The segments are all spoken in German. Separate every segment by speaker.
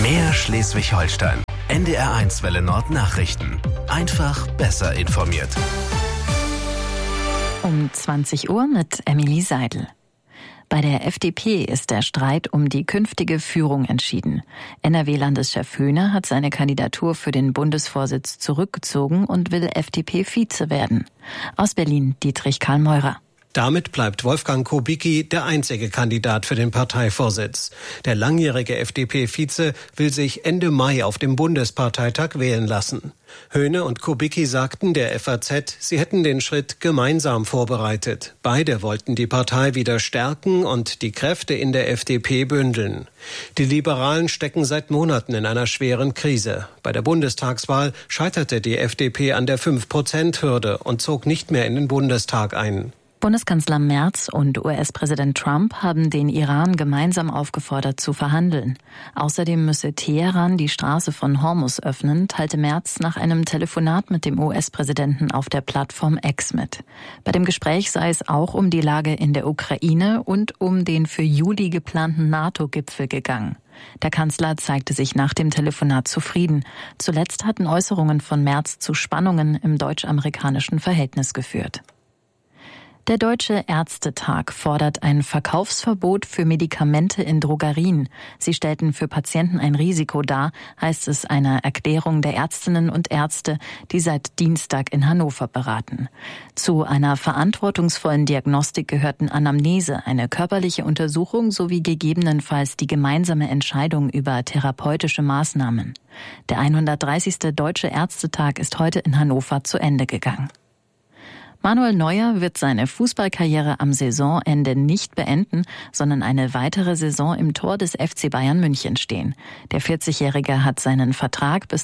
Speaker 1: MDR Schleswig-Holstein. NDR1 Welle Nord Nachrichten. Einfach besser informiert.
Speaker 2: Um 20 Uhr mit Emily Seidel. Bei der FDP ist der Streit um die künftige Führung entschieden. NRW-Landeschef Höhne hat seine Kandidatur für den Bundesvorsitz zurückgezogen und will FDP-Vize werden. Aus Berlin Dietrich Karl Meurer.
Speaker 3: Damit bleibt Wolfgang Kubicki der einzige Kandidat für den Parteivorsitz. Der langjährige FDP-Vize will sich Ende Mai auf dem Bundesparteitag wählen lassen. Höhne und Kubicki sagten der FAZ, sie hätten den Schritt gemeinsam vorbereitet. Beide wollten die Partei wieder stärken und die Kräfte in der FDP bündeln. Die Liberalen stecken seit Monaten in einer schweren Krise. Bei der Bundestagswahl scheiterte die FDP an der 5%-Hürde und zog nicht mehr in den Bundestag ein.
Speaker 2: Bundeskanzler Merz und US-Präsident Trump haben den Iran gemeinsam aufgefordert zu verhandeln. Außerdem müsse Teheran die Straße von Hormuz öffnen, teilte Merz nach einem Telefonat mit dem US-Präsidenten auf der Plattform X mit. Bei dem Gespräch sei es auch um die Lage in der Ukraine und um den für Juli geplanten NATO-Gipfel gegangen. Der Kanzler zeigte sich nach dem Telefonat zufrieden. Zuletzt hatten Äußerungen von Merz zu Spannungen im deutsch-amerikanischen Verhältnis geführt. Der Deutsche Ärztetag fordert ein Verkaufsverbot für Medikamente in Drogerien. Sie stellten für Patienten ein Risiko dar, heißt es einer Erklärung der Ärztinnen und Ärzte, die seit Dienstag in Hannover beraten. Zu einer verantwortungsvollen Diagnostik gehörten Anamnese, eine körperliche Untersuchung sowie gegebenenfalls die gemeinsame Entscheidung über therapeutische Maßnahmen. Der 130. Deutsche Ärztetag ist heute in Hannover zu Ende gegangen. Manuel Neuer wird seine Fußballkarriere am Saisonende nicht beenden, sondern eine weitere Saison im Tor des FC Bayern München stehen. Der 40-Jährige hat seinen Vertrag bis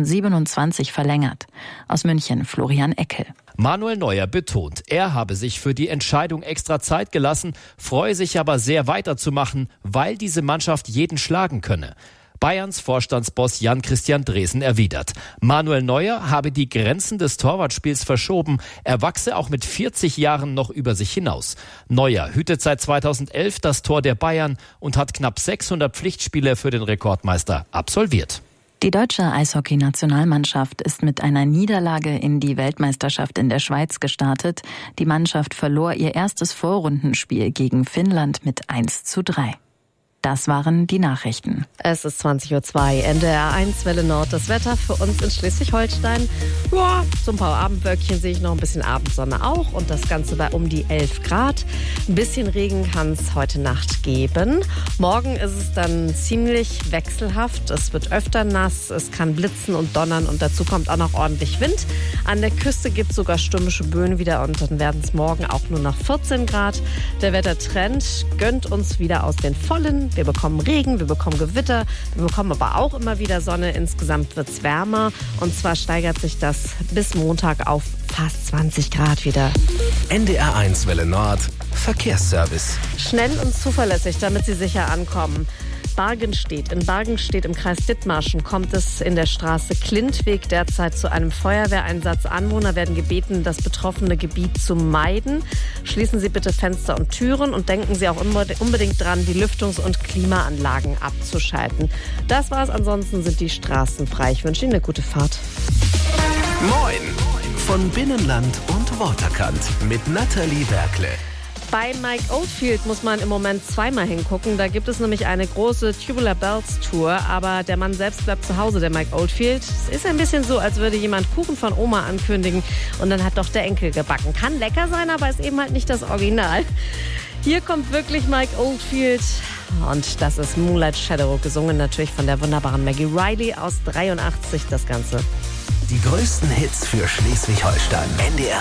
Speaker 2: 2027 verlängert. Aus München Florian Eckel.
Speaker 4: Manuel Neuer betont, er habe sich für die Entscheidung extra Zeit gelassen, freue sich aber sehr weiterzumachen, weil diese Mannschaft jeden schlagen könne. Bayerns Vorstandsboss Jan-Christian Dresen erwidert, Manuel Neuer habe die Grenzen des Torwartspiels verschoben, er wachse auch mit 40 Jahren noch über sich hinaus. Neuer hütet seit 2011 das Tor der Bayern und hat knapp 600 Pflichtspiele für den Rekordmeister absolviert.
Speaker 2: Die deutsche Eishockey-Nationalmannschaft ist mit einer Niederlage in die Weltmeisterschaft in der Schweiz gestartet. Die Mannschaft verlor ihr erstes Vorrundenspiel gegen Finnland mit 1:3. Das waren die Nachrichten.
Speaker 5: Es ist 20:02 Uhr, NDR1 Welle Nord. Das Wetter für uns in Schleswig-Holstein. Ja, so ein paar Abendwölkchen sehe ich noch, ein bisschen Abendsonne auch. Und das Ganze bei um die 11 Grad. Ein bisschen Regen kann es heute Nacht geben. Morgen ist es dann ziemlich wechselhaft. Es wird öfter nass, es kann blitzen und donnern und dazu kommt auch noch ordentlich Wind. An der Küste gibt es sogar stürmische Böen wieder und dann werden es morgen auch nur noch 14 Grad. Der Wettertrend gönnt uns wieder aus den Vollen. Wir bekommen Regen, wir bekommen Gewitter, wir bekommen aber auch immer wieder Sonne. Insgesamt wird es wärmer und zwar steigert sich das bis Montag auf fast 20 Grad wieder.
Speaker 1: NDR1 Welle Nord Verkehrsservice.
Speaker 5: Schnell und zuverlässig, damit Sie sicher ankommen. In Bargenstedt im Kreis Dithmarschen kommt es in der Straße Klintweg derzeit zu einem Feuerwehreinsatz. Anwohner werden gebeten, das betroffene Gebiet zu meiden. Schließen Sie bitte Fenster und Türen und denken Sie auch unbedingt dran, die Lüftungs- und Klimaanlagen abzuschalten. Das war's, ansonsten sind die Straßen frei. Ich wünsche Ihnen eine gute Fahrt.
Speaker 1: Moin von Binnenland und Waterkant mit Nathalie Werkle.
Speaker 5: Bei Mike Oldfield muss man im Moment zweimal hingucken. Da gibt es nämlich eine große Tubular Bells Tour, aber der Mann selbst bleibt zu Hause, der Mike Oldfield. Es ist ein bisschen so, als würde jemand Kuchen von Oma ankündigen und dann hat doch der Enkel gebacken. Kann lecker sein, aber ist eben halt nicht das Original. Hier kommt wirklich Mike Oldfield und das ist Moonlight Shadow, gesungen natürlich von der wunderbaren Maggie Riley aus 83 das Ganze.
Speaker 1: Die größten Hits für Schleswig-Holstein. NDR